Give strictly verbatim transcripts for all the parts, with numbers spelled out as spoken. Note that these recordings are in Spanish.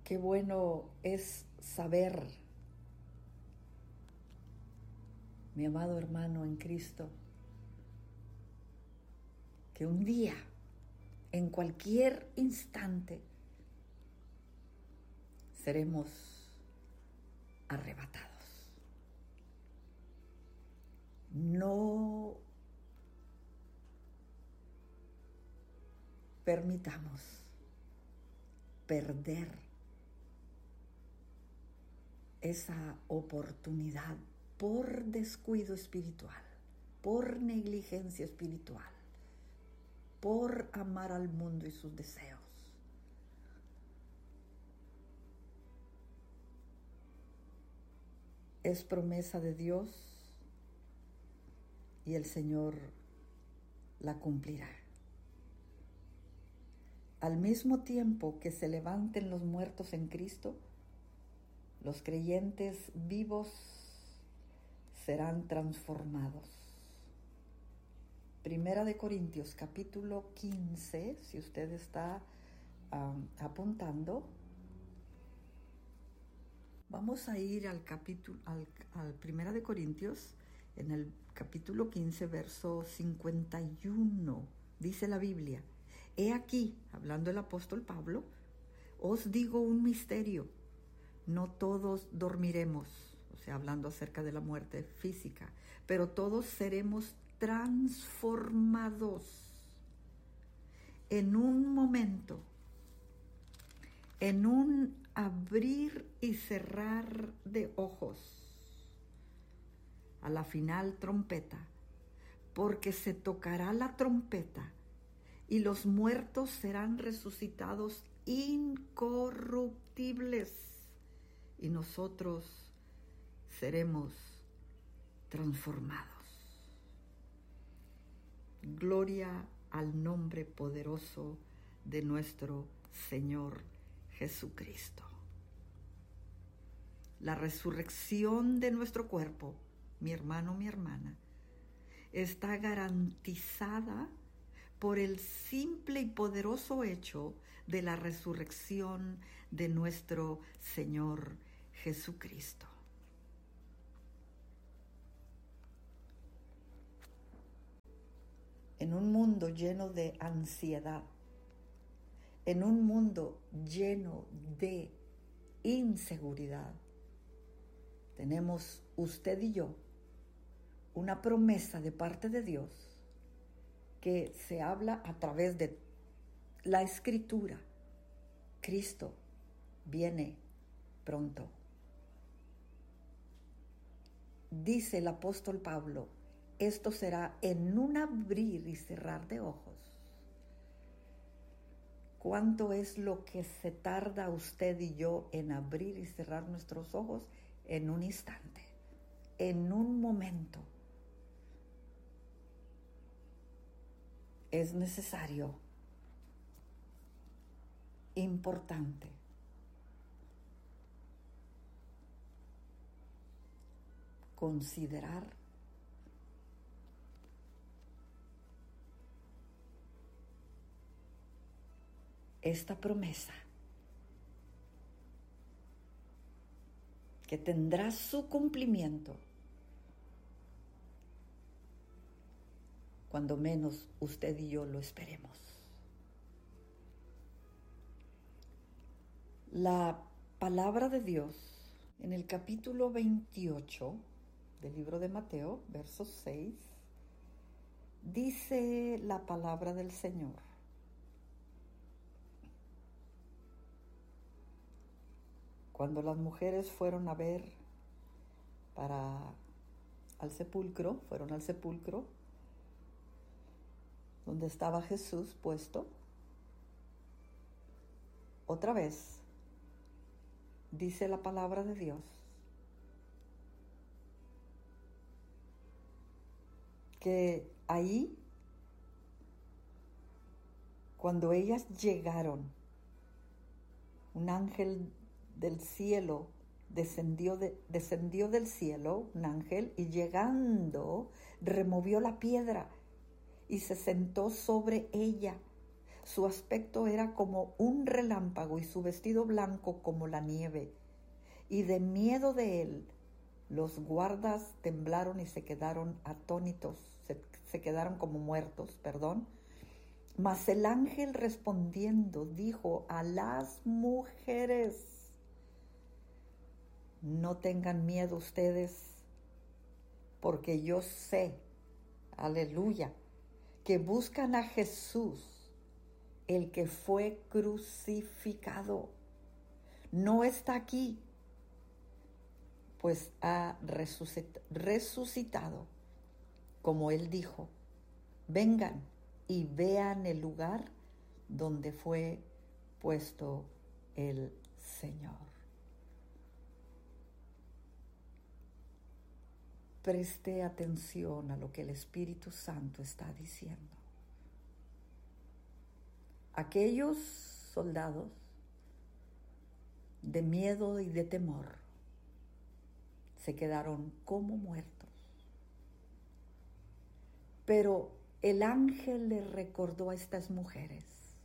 Qué bueno es saber, mi amado hermano en Cristo, que un día, en cualquier instante, seremos arrebatados. No permitamos perder esa oportunidad por descuido espiritual, por negligencia espiritual, por amar al mundo y sus deseos. Es promesa de Dios y el Señor la cumplirá. Al mismo tiempo que se levanten los muertos en Cristo, los creyentes vivos serán transformados. Primera de Corintios, capítulo quince, si usted está um, apuntando, vamos a ir al capítulo, al, al Primera de Corintios, en el capítulo quince, verso cincuenta y uno, dice la Biblia: He aquí, hablando el apóstol Pablo, os digo un misterio. No todos dormiremos, o sea, hablando acerca de la muerte física, pero todos seremos transformados en un momento, en un abrir y cerrar de ojos, a la final trompeta, porque se tocará la trompeta y los muertos serán resucitados incorruptibles. Y nosotros seremos transformados. Gloria al nombre poderoso de nuestro Señor Jesucristo. La resurrección de nuestro cuerpo, mi hermano, mi hermana, está garantizada por el simple y poderoso hecho de la resurrección de nuestro Señor Jesucristo. En un mundo lleno de ansiedad, en un mundo lleno de inseguridad, tenemos usted y yo una promesa de parte de Dios que se habla a través de la Escritura. Cristo viene pronto. Dice el apóstol Pablo, esto será en un abrir y cerrar de ojos. ¿Cuánto es lo que se tarda usted y yo en abrir y cerrar nuestros ojos? En un instante, en un momento. Es necesario, importante, considerar esta promesa que tendrá su cumplimiento cuando menos usted y yo lo esperemos. La palabra de Dios en el capítulo veintiocho del libro de Mateo, verso seis, dice la palabra del Señor: Cuando las mujeres fueron a ver para al sepulcro, fueron al sepulcro donde estaba Jesús puesto, otra vez dice la palabra de Dios que ahí, cuando ellas llegaron, un ángel del cielo descendió, de, descendió del cielo, un ángel, y llegando removió la piedra y se sentó sobre ella. Su aspecto era como un relámpago y su vestido blanco como la nieve. Y de miedo de él, los guardas temblaron y se quedaron atónitos, se, se quedaron como muertos, perdón. Mas el ángel respondiendo dijo a las mujeres: no tengan miedo ustedes, porque yo sé, aleluya, que buscan a Jesús, el que fue crucificado. No está aquí, pues ha resucitado, como él dijo. Vengan y vean el lugar donde fue puesto el Señor. Preste atención a lo que el Espíritu Santo está diciendo. Aquellos soldados, de miedo y de temor, se quedaron como muertos. Pero el ángel le recordó a estas mujeres: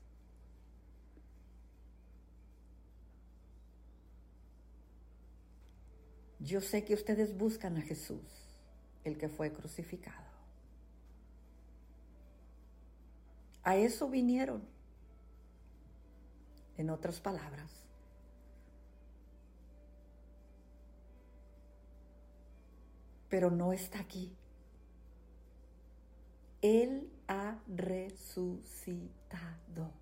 yo sé que ustedes buscan a Jesús, el que fue crucificado. A eso vinieron. En otras palabras, pero no está aquí. Él ha resucitado.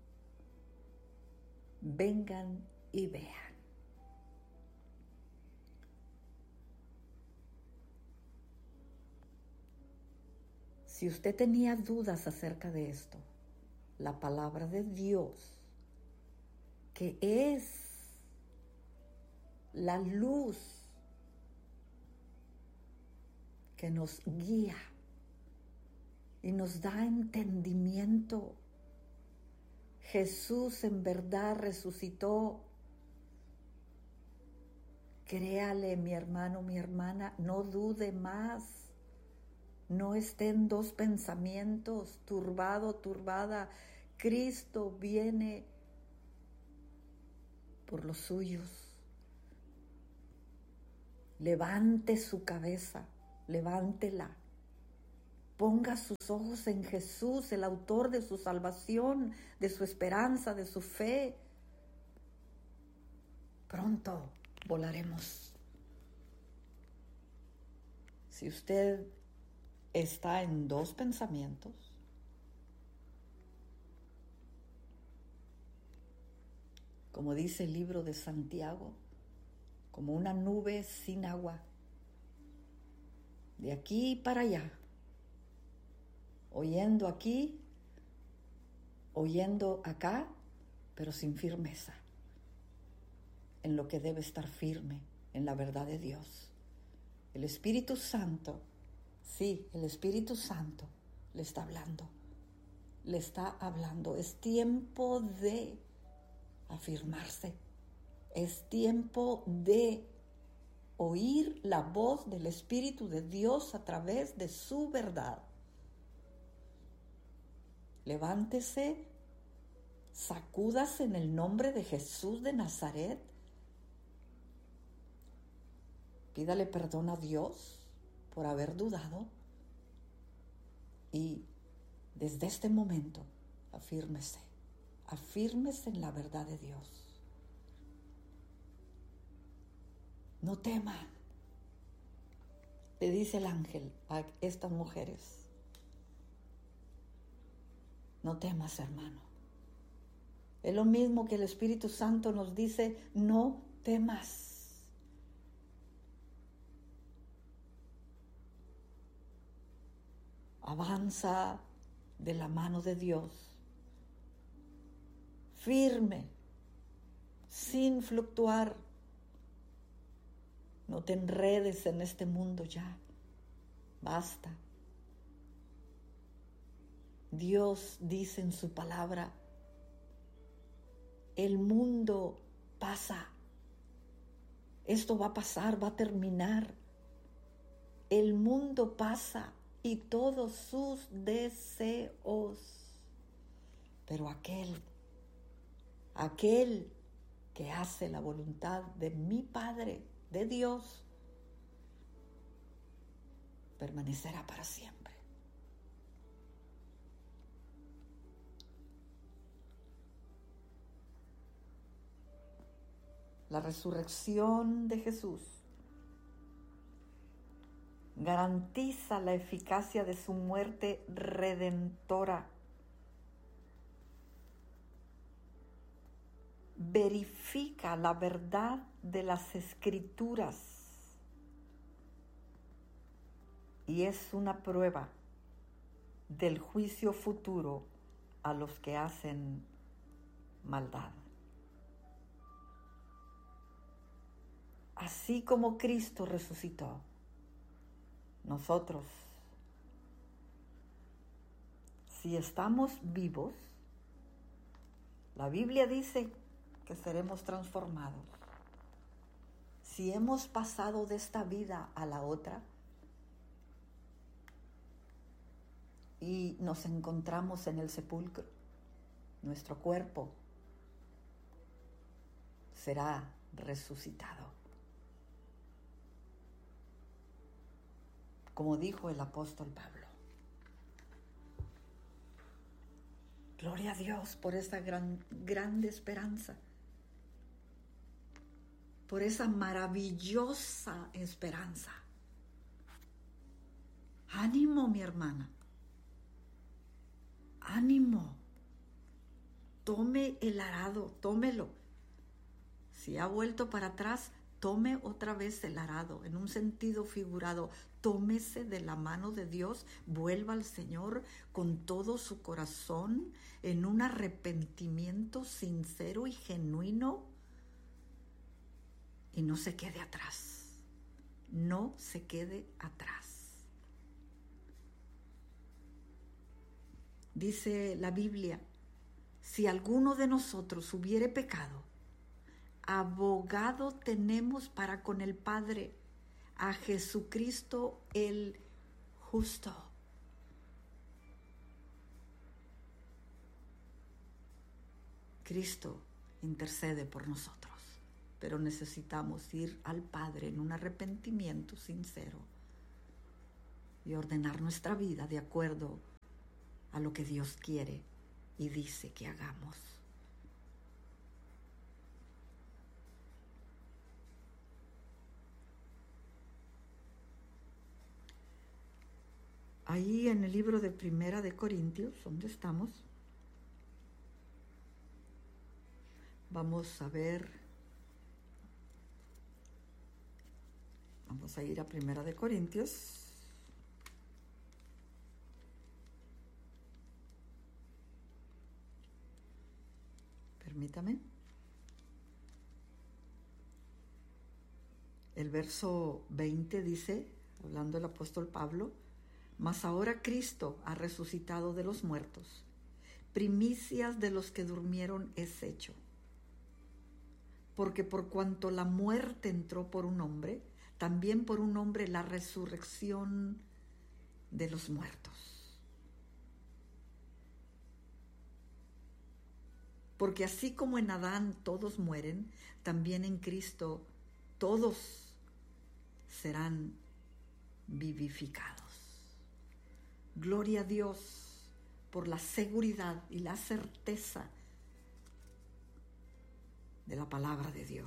Vengan y vean. Si usted tenía dudas acerca de esto, la palabra de Dios, que es la luz que nos guía y nos da entendimiento. Jesús en verdad resucitó. Créale, mi hermano, mi hermana, no dude más. No esté en dos pensamientos, turbado, turbada. Cristo viene por los suyos. Levante su cabeza, levántela. Ponga sus ojos en Jesús, el autor de su salvación, de su esperanza, de su fe. Pronto volaremos. Si usted está en dos pensamientos, como dice el libro de Santiago, como una nube sin agua, de aquí para allá, oyendo aquí, oyendo acá, pero sin firmeza, en lo que debe estar firme, en la verdad de Dios. El Espíritu Santo, sí, el Espíritu Santo le está hablando, le está hablando. Es tiempo de afirmarse, es tiempo de oír la voz del Espíritu de Dios a través de su verdad. Levántese, sacúdase en el nombre de Jesús de Nazaret. Pídale perdón a Dios por haber dudado y desde este momento afírmese, afírmese en la verdad de Dios. No teman, le dice el ángel a estas mujeres. No temas, hermano. Es lo mismo que el Espíritu Santo nos dice: no temas. Avanza de la mano de Dios, firme, sin fluctuar. No te enredes en este mundo ya. Basta. Dios dice en su palabra: el mundo pasa. Esto va a pasar, va a terminar. El mundo pasa y todos sus deseos. Pero aquel, aquel que hace la voluntad de mi Padre, de Dios, permanecerá para siempre. La resurrección de Jesús garantiza la eficacia de su muerte redentora. Verifica la verdad de las Escrituras y es una prueba del juicio futuro a los que hacen maldad. Así como Cristo resucitó, nosotros, si estamos vivos, la Biblia dice que seremos transformados. Si hemos pasado de esta vida a la otra y nos encontramos en el sepulcro, nuestro cuerpo será resucitado. Como dijo el apóstol Pablo. Gloria a Dios por esa gran, grande esperanza, por esa maravillosa esperanza. Ánimo, mi hermana. Ánimo. Tome el arado, tómelo. Si ha vuelto para atrás, tome otra vez el arado, en un sentido figurado. Tómese de la mano de Dios, vuelva al Señor con todo su corazón, en un arrepentimiento sincero y genuino, y no se quede atrás. No se quede atrás. Dice la Biblia, si alguno de nosotros hubiere pecado, abogado tenemos para con el Padre, a Jesucristo el justo. Cristo intercede por nosotros, pero necesitamos ir al Padre en un arrepentimiento sincero y ordenar nuestra vida de acuerdo a lo que Dios quiere y dice que hagamos. Ahí en el libro de Primera de Corintios, donde estamos, vamos a ver, vamos a ir a Primera de Corintios. Permítame. El verso veinte dice, hablando el apóstol Pablo, mas ahora Cristo ha resucitado de los muertos, primicias de los que durmieron es hecho. Porque por cuanto la muerte entró por un hombre, también por un hombre la resurrección de los muertos. Porque así como en Adán todos mueren, también en Cristo todos serán vivificados. Gloria a Dios por la seguridad y la certeza de la palabra de Dios.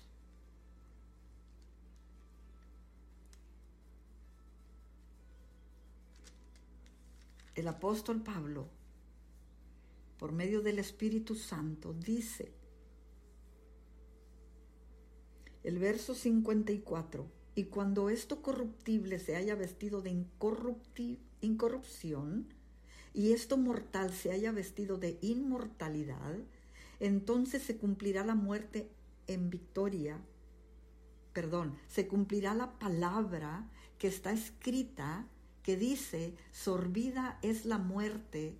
El apóstol Pablo, por medio del Espíritu Santo, dice, el verso cincuenta y cuatro, y cuando esto corruptible se haya vestido de incorrupti- incorrupción, y esto mortal se haya vestido de inmortalidad, entonces se cumplirá la muerte en victoria, perdón, se cumplirá la palabra que está escrita, que dice, sorbida es la muerte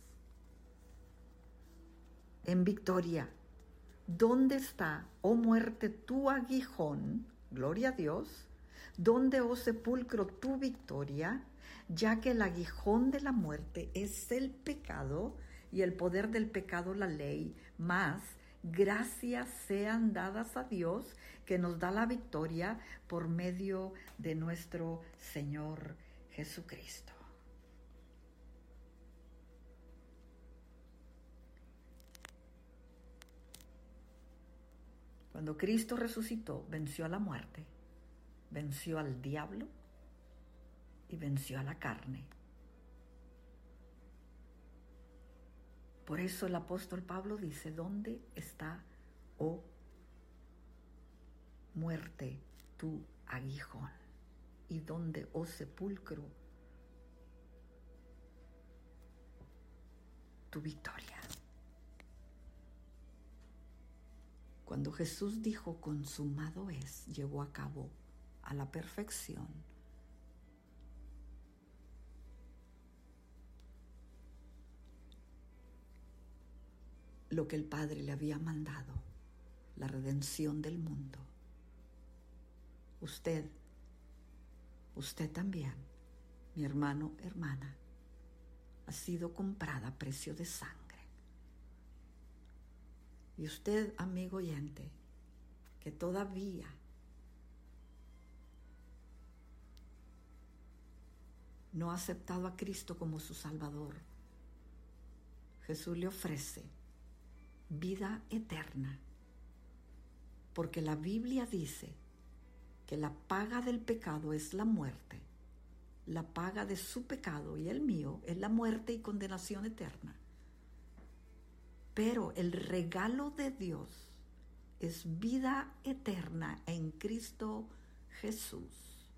en victoria. ¿Dónde está, oh muerte, tu aguijón? Gloria a Dios. ¿Dónde, oh sepulcro, tu victoria? Ya que el aguijón de la muerte es el pecado y el poder del pecado la ley, mas gracias sean dadas a Dios que nos da la victoria por medio de nuestro Señor Jesucristo. Cuando Cristo resucitó, venció a la muerte, venció al diablo y venció a la carne. Por eso el apóstol Pablo dice, ¿dónde está, oh muerte, tu aguijón? ¿Y dónde, oh sepulcro, tu victoria? Cuando Jesús dijo, consumado es, llevó a cabo a la perfección lo que el Padre le había mandado, la redención del mundo. Usted, usted también, mi hermano, hermana, ha sido comprada a precio de sangre. Y usted, amigo oyente, que todavía no ha aceptado a Cristo como su Salvador, Jesús le ofrece vida eterna, porque la Biblia dice que la paga del pecado es la muerte, la paga de su pecado y el mío es la muerte y condenación eterna. Pero el regalo de Dios es vida eterna en Cristo Jesús.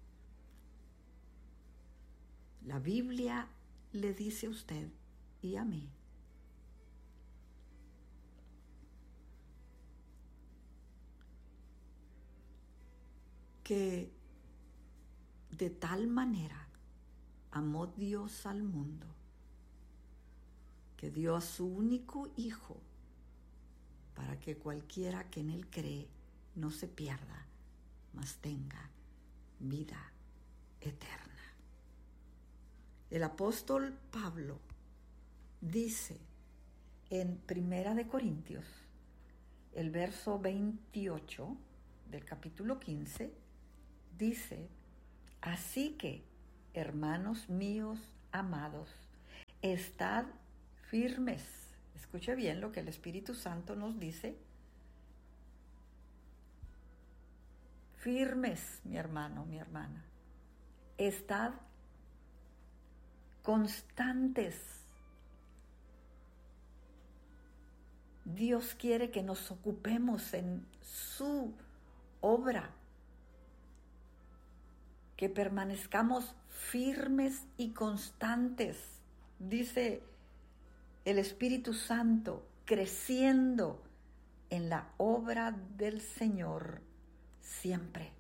La Biblia le dice a usted y a mí que de tal manera amó Dios al mundo que dio a su único Hijo para que cualquiera que en Él cree no se pierda, mas tenga vida eterna. El apóstol Pablo dice en Primera de Corintios, el verso veintiocho del capítulo quince, dice, así que, hermanos míos amados, estad firmes. Escuche bien lo que el Espíritu Santo nos dice. Firmes, mi hermano, mi hermana. Estad constantes. Dios quiere que nos ocupemos en su obra, que permanezcamos firmes y constantes, dice el Espíritu Santo, creciendo en la obra del Señor siempre,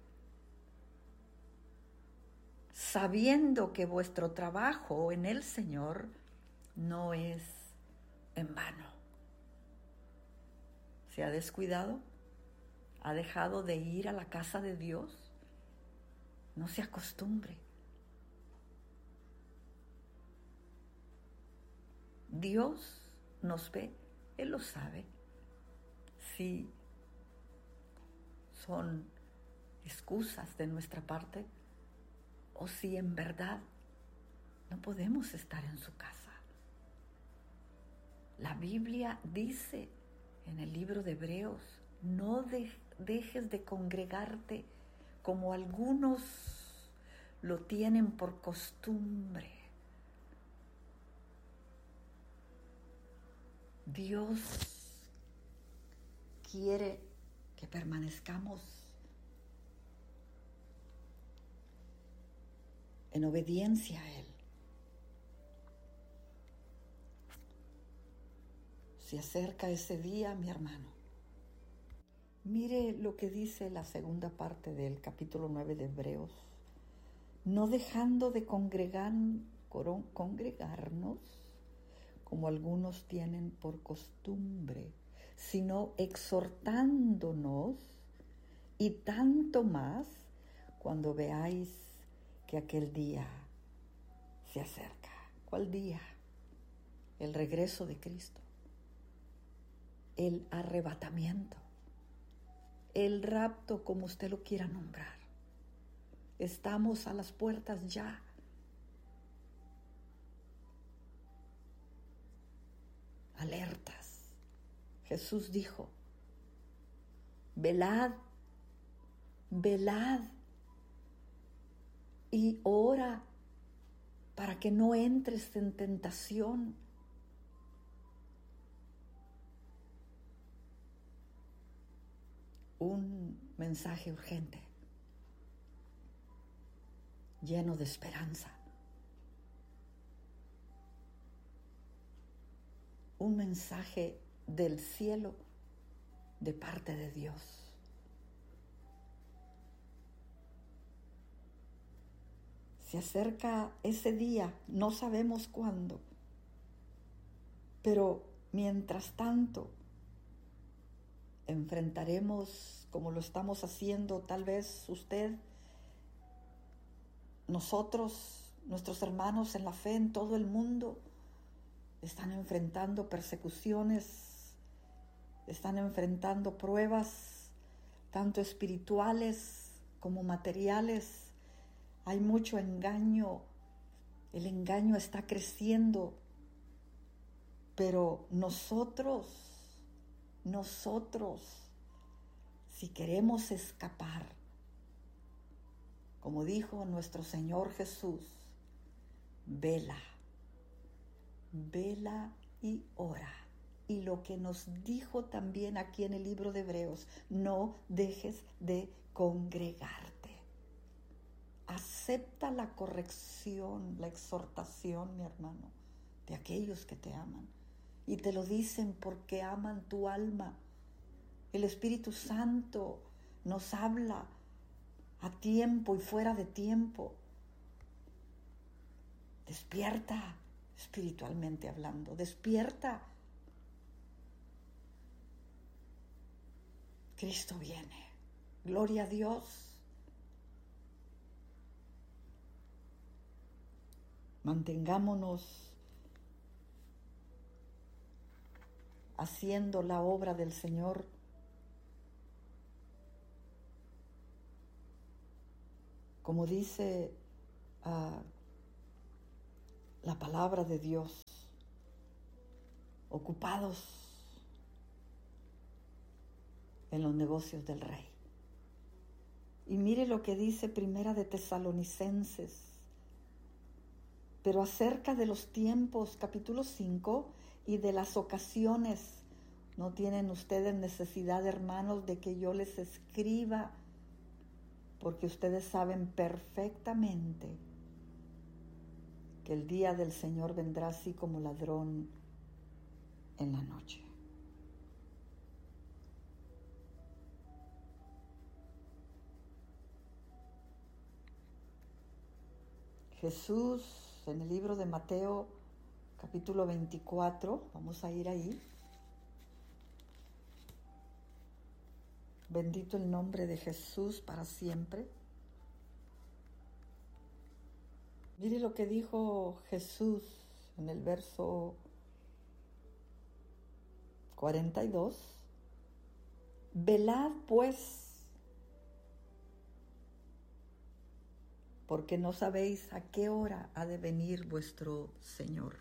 sabiendo que vuestro trabajo en el Señor no es en vano. ¿Se ha descuidado? ¿Ha dejado de ir a la casa de Dios? No se acostumbre. Dios nos ve, Él lo sabe. Si son excusas de nuestra parte o si en verdad no podemos estar en su casa. La Biblia dice en el libro de Hebreos, no de, dejes de congregarte como algunos lo tienen por costumbre. Dios quiere que permanezcamos en obediencia a Él. Se acerca ese día, mi hermano. Mire lo que dice la segunda parte del capítulo nueve de Hebreos. No dejando de congregar, congregarnos, como algunos tienen por costumbre, sino exhortándonos, y tanto más cuando veáis que aquel día se acerca. ¿Cuál día? el regreso de Cristo, el arrebatamiento, el rapto, como usted lo quiera nombrar. Estamos a las puertas ya. Alertas. Jesús dijo, velad, velad y ora para que no entres en tentación. Un mensaje urgente, lleno de esperanza. Un mensaje del cielo de parte de Dios. Se acerca ese día, no sabemos cuándo, pero mientras tanto enfrentaremos, como lo estamos haciendo, tal vez usted, nosotros, nuestros hermanos en la fe en todo el mundo, están enfrentando persecuciones, están enfrentando pruebas, tanto espirituales como materiales. Hay mucho engaño, el engaño está creciendo, pero nosotros, nosotros, si queremos escapar, como dijo nuestro Señor Jesús, vela, vela y ora. Y lo que nos dijo también aquí en el libro de Hebreos, no dejes de congregarte. Acepta la corrección, la exhortación, mi hermano, de aquellos que te aman. Y te lo dicen porque aman tu alma. El Espíritu Santo nos habla a tiempo y fuera de tiempo. Despierta, espiritualmente hablando, despierta. Cristo viene. Gloria a Dios. Mantengámonos haciendo la obra del Señor. Como dice uh, la palabra de Dios, ocupados en los negocios del Rey. Y mire lo que dice Primera de Tesalonicenses. Pero acerca de los tiempos, capítulo cinco, y de las ocasiones, no tienen ustedes necesidad, hermanos, de que yo les escriba, porque ustedes saben perfectamente que el día del Señor vendrá así como ladrón en la noche. Jesús, en el libro de Mateo, capítulo veinticuatro, vamos a ir ahí. Bendito el nombre de Jesús para siempre. Mire lo que dijo Jesús en el verso cuarenta y dos. Velad pues, porque no sabéis a qué hora ha de venir vuestro Señor.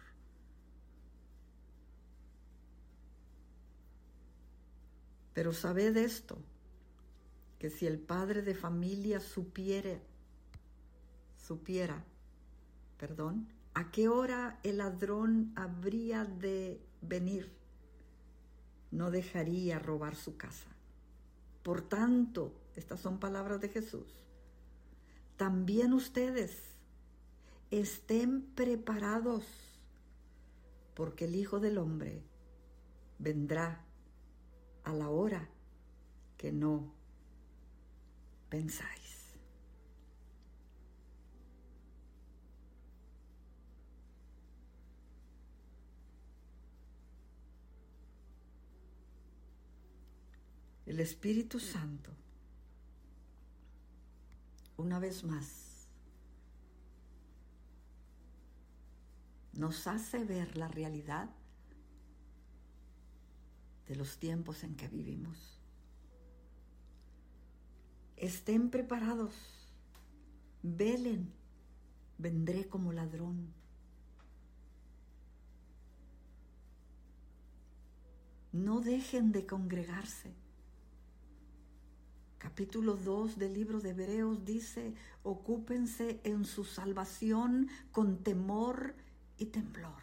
Pero sabed esto, que si el padre de familia supiere, supiera, perdón, a qué hora el ladrón habría de venir, no dejaría robar su casa. Por tanto, estas son palabras de Jesús, también ustedes estén preparados, porque el Hijo del Hombre vendrá a la hora que no pensáis. El Espíritu Santo, una vez más, nos hace ver la realidad de los tiempos en que vivimos. Estén preparados, velen, vendré como ladrón. No dejen de congregarse. Capítulo dos del libro de Hebreos dice: ocúpense en su salvación con temor y temblor.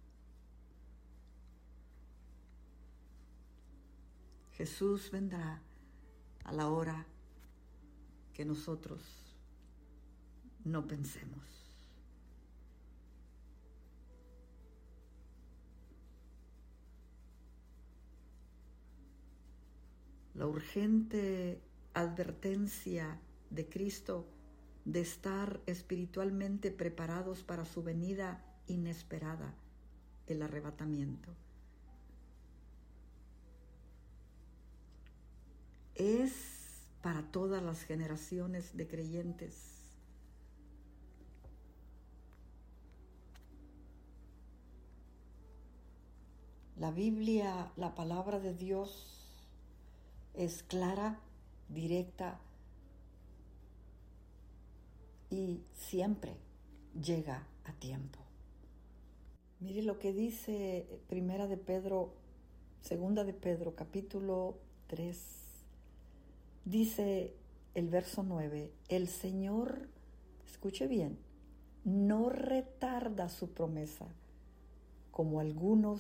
Jesús vendrá a la hora que nosotros no pensemos. La urgente advertencia de Cristo de estar espiritualmente preparados para su venida inesperada, el arrebatamiento, es para todas las generaciones de creyentes. La Biblia, la palabra de Dios, es clara, directa y siempre llega a tiempo. Mire lo que dice Primera de Pedro, Segunda de Pedro, capítulo tres. Dice el verso nueve: el Señor, escuche bien, no retarda su promesa, como algunos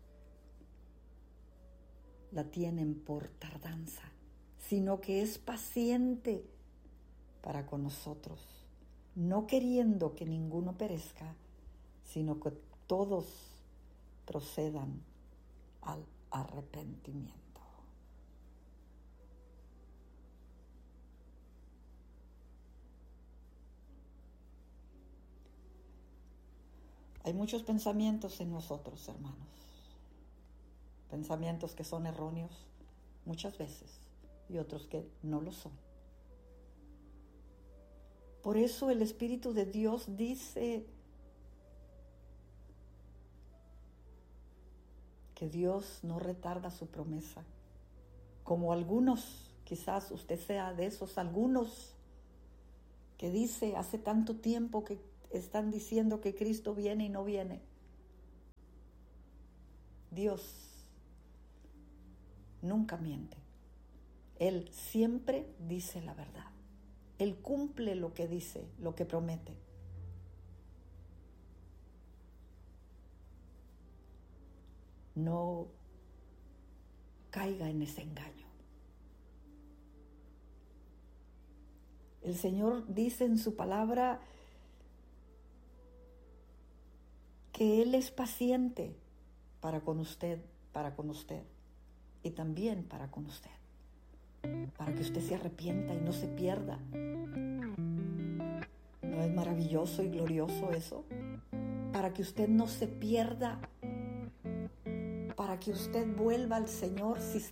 la tienen por tardanza, sino que es paciente para con nosotros, no queriendo que ninguno perezca, sino que todos procedan al arrepentimiento. Hay muchos pensamientos en nosotros, hermanos. Pensamientos que son erróneos muchas veces y otros que no lo son. Por eso el Espíritu de Dios dice que Dios no retarda su promesa, como algunos, quizás usted sea de esos algunos que dice hace tanto tiempo que están diciendo que Cristo viene y no viene. Dios nunca miente. Él siempre dice la verdad. Él cumple lo que dice, lo que promete. No caiga en ese engaño. El Señor dice en su palabra que Él es paciente para con usted, para con usted. Y también para con usted, para que usted se arrepienta y no se pierda. ¿No es maravilloso y glorioso eso? Para que usted no se pierda, para que usted vuelva al Señor si